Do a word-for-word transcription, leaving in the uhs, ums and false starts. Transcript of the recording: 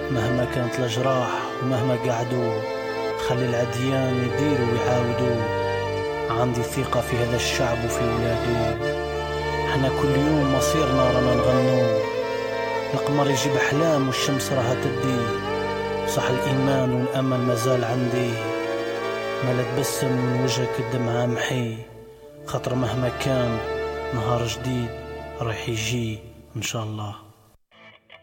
مهما كانت الجراح ومهما قعدوا، خلي العديان يديروا ويعاودوا. عندي ثقة في هذا الشعب وفي ولاده. احنا كل يوم مصيرنا رانا نغنو. القمر يجيب أحلام والشمس راها تدي. صح الإيمان والأمل مازال عندي. ما تبسم من وجهك الدمعة محي، خاطر مهما كان نهار جديد راح يجي إن شاء الله.